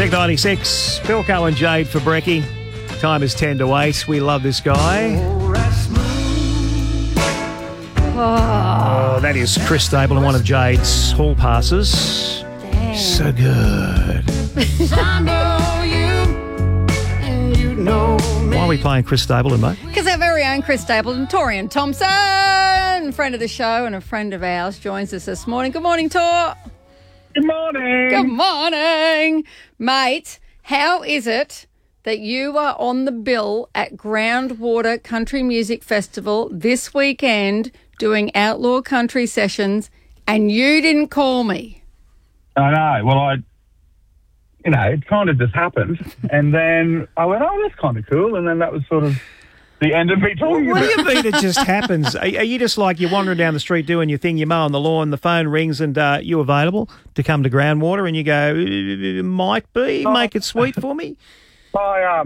Zig 96, Philco and Jade for brekkie. Time is 10 to 8. We love this guy. Oh, that is Chris Stapleton, one of Jade's hall passes. Damn. So good. Why are we playing Chris Stapleton, mate? Because our very own Chris Stapleton, Torian Thompson, friend of the show and a friend of ours, joins us this morning. Good morning, Tor. Good morning. Good morning. Mate, how is it that you are on the bill at Groundwater Country Music Festival this weekend doing outlaw country sessions and you didn't call me? I know. Well, it kind of just happened. And then I went, oh, that's kind of cool. And then that was sort of the end of me talking What about do you mean it just happens? Are you just like you're wandering down the street doing your thing, you mow on the lawn, the phone rings and you available to come to Groundwater and you go, might be, make it sweet for me? I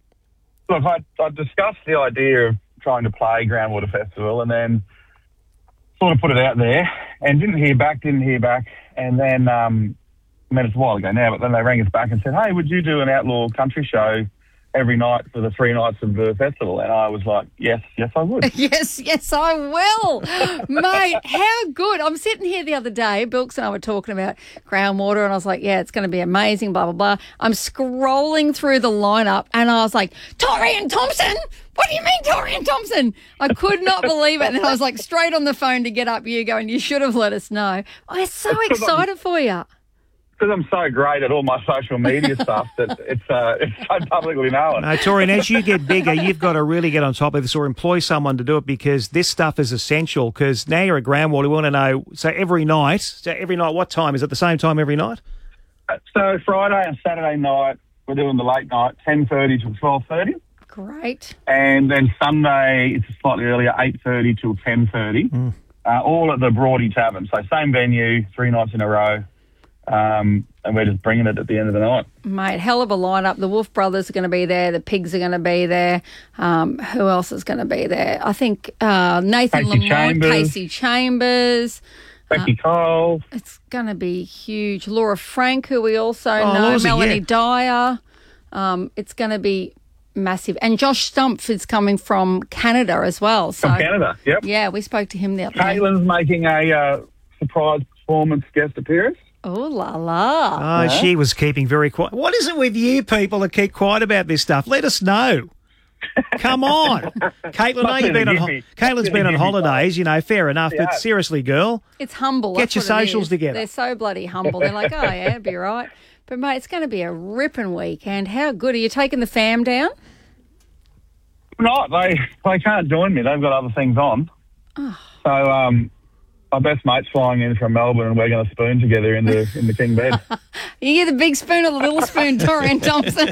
discussed the idea of trying to play Groundwater Festival and then sort of put it out there and didn't hear back. And then, I mean, it's a while ago now, but then they rang us back and said, hey, would you do an outlaw country show every night for the 3 nights of the festival? And I was like, yes, I would. Yes, I will. Mate, how good. I'm sitting here the other day, Bilks and I were talking about Groundwater, and I was like, yeah, it's going to be amazing, blah, blah, blah. I'm scrolling through the lineup, and I was like, Torian Thompson? What do you mean, Torian Thompson? I could not believe it. And then I was like, straight on the phone to get up you going, you should have let us know. I'm so excited for you. Because I'm so great at all my social media stuff that it's so publicly known. No, Torian, as you get bigger, you've got to really get on top of this or employ someone to do it because this stuff is essential because now you're at Groundwater, we want to know, so every night, what time? Is it the same time every night? So Friday and Saturday night, we're doing the late night, 10:30 till 12:30. Great. And then Sunday, it's slightly earlier, 8:30 till 10:30, all at the Broady Tavern. So same venue, 3 nights in a row. And we're just bringing it at the end of the night. Mate, hell of a lineup. The Wolf Brothers are going to be there. The Pigs are going to be there. Who else is going to be there? I think Nathan Lamont, Casey Chambers. Becky Cole. It's going to be huge. Laura Frank, who we also know. Lawsy, Melanie yeah. Dyer. It's going to be massive. And Josh Stumpf is coming from Canada as well. So, from Canada, yep. Yeah, we spoke to him the other day. Caitlin's making a surprise performance guest appearance. Oh, la la. Oh, yeah. She was keeping very quiet. What is it with you people that keep quiet about this stuff? Let us know. Come on. Caitlin, Caitlin's been on holidays, fair enough, but seriously, girl. It's humble. Get your socials together. They're so bloody humble. They're like, oh, yeah, it'll be right. But, mate, it's going to be a ripping weekend. How good. Are you taking the fam down? Not. They can't join me. They've got other things on. Oh. So, my best mate's flying in from Melbourne and we're going to spoon together in the king bed. You get the big spoon or the little spoon, Torian Thompson?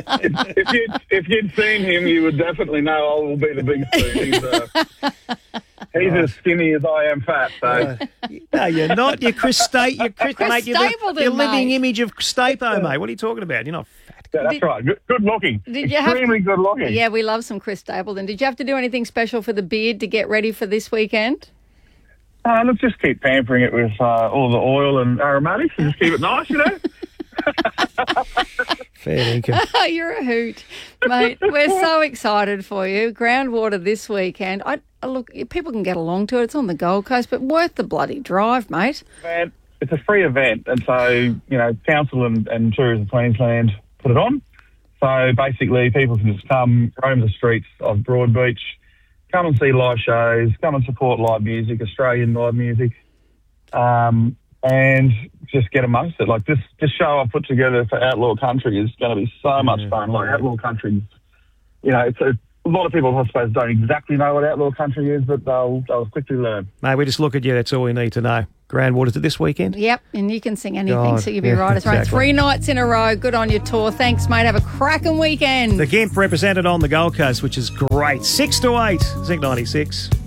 if you'd seen him, you would definitely know I will be the big spoon. He's as skinny as I am fat. So. No, you're not. You're Chris Mate. You're the living mate. Image of Stapo, mate. What are you talking about? You're not fat. Yeah, that's right. Good looking. Extremely good looking. Yeah, we love some Chris Stapleton. Did you have to do anything special for the beard to get ready for this weekend? Let's just keep pampering it with all the oil and aromatics and just keep it nice, Fair income. You're a hoot, mate. We're so excited for you. Groundwater this weekend. Look, people can get along to it. It's on the Gold Coast, but worth the bloody drive, mate. Man, it's a free event, and so, Council and Tourism Queensland put it on. So basically, people can just come, roam the streets of Broadbeach, come and see live shows, come and support live music, Australian live music, and just get amongst it. Like this show I've put together for Outlaw Country is going to be so much fun. Like Outlaw Country, it's a lot of people, I suppose, don't exactly know what Outlaw Country is, but they'll quickly learn. Mate, we just look at you. That's all we need to know. Groundwater's this weekend? Yep, and you can sing anything, so you'll be right. It's right. 3 nights in a row. Good on your tour. Thanks, mate. Have a cracking weekend. The GIMP represented on the Gold Coast, which is great. 6 to 8, Zig 96.